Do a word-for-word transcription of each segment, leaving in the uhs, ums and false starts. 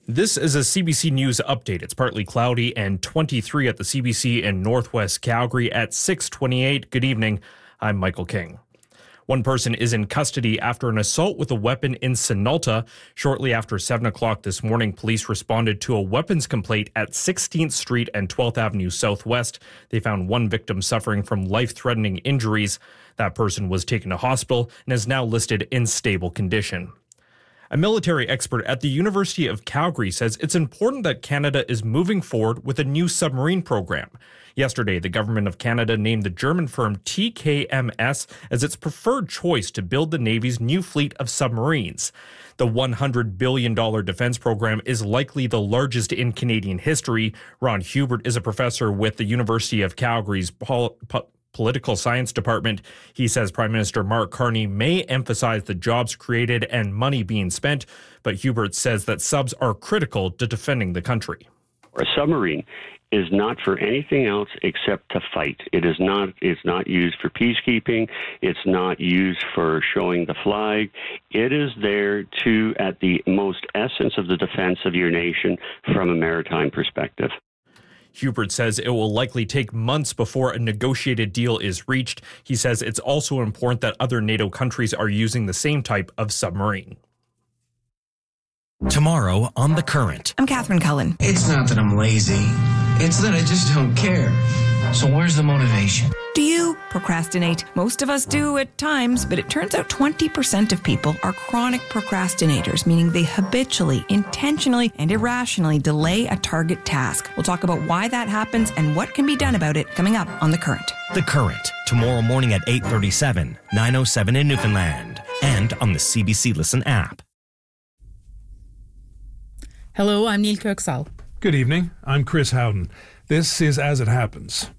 This is a C B C News update. It's partly cloudy and twenty-three at the C B C in Northwest Calgary at six twenty-eight. Good evening. I'm Michael King. One person is in custody after an assault with a weapon in Sinalta. Shortly after seven o'clock this morning, police responded to a weapons complaint at sixteenth Street and twelfth Avenue Southwest. They found one victim suffering from life-threatening injuries. That person was taken to hospital and is now listed in stable condition. A military expert at the University of Calgary says it's important that Canada is moving forward with a new submarine program. Yesterday, the Government of Canada named the German firm T K M S as its preferred choice to build the Navy's new fleet of submarines. The one hundred billion dollars defense program is likely the largest in Canadian history. Ron Hubert is a professor with the University of Calgary's Pol- Po- Political Science Department. He says Prime Minister Mark Carney may emphasize the jobs created and money being spent, but Hubert says that subs are critical to defending the country. A submarine is not for anything else except to fight. It is not, it's not used for peacekeeping. It's not used for showing the flag. It is there to, at the most essence of the defense of your nation from a maritime perspective. Hubert says it will likely take months before a negotiated deal is reached. He says it's also important that other NATO countries are using the same type of submarine. Tomorrow on The Current. I'm Catherine Cullen. It's not that I'm lazy. It's that I just don't care. So where's the motivation? Do you procrastinate? Most of us do at times, but it turns out twenty percent of people are chronic procrastinators, meaning they habitually, intentionally, and irrationally delay a target task. We'll talk about why that happens and what can be done about it coming up on The Current. The Current, tomorrow morning at eight thirty-seven, nine oh seven in Newfoundland, and on the C B C Listen app. Hello, I'm Neil Kirksall. Good evening. I'm Chris Howden. This is As It Happens.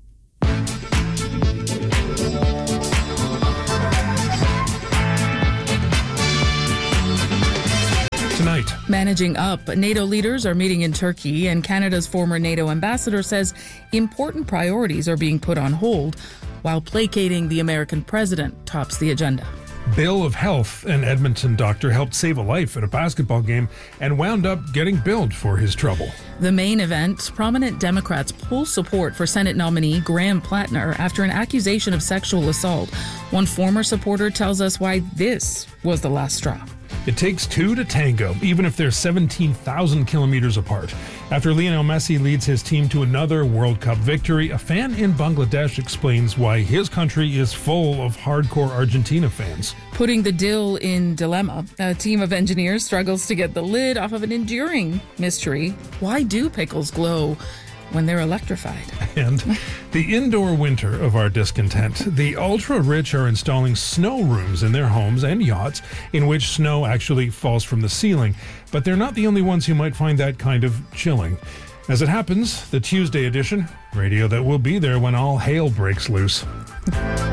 Tonight. Managing up, NATO leaders are meeting in Turkey, and Canada's former NATO ambassador says important priorities are being put on hold while placating the American president tops the agenda. Bill of Health, an Edmonton doctor, helped save a life at a basketball game and wound up getting billed for his trouble. The main event, prominent Democrats pull support for Senate nominee Graham Plattner after an accusation of sexual assault. One former supporter tells us why this was the last straw. It takes two to tango, even if they're seventeen thousand kilometers apart. After Lionel Messi leads his team to another World Cup victory, a fan in Bangladesh explains why his country is full of hardcore Argentina fans. Putting the dill in dilemma, a team of engineers struggles to get the lid off of an enduring mystery. Why do pickles glow when they're electrified? And the indoor winter of our discontent. The ultra-rich are installing snow rooms in their homes and yachts in which snow actually falls from the ceiling. But they're not the only ones who might find that kind of chilling. As it happens, the Tuesday edition, radio that will be there when all hail breaks loose.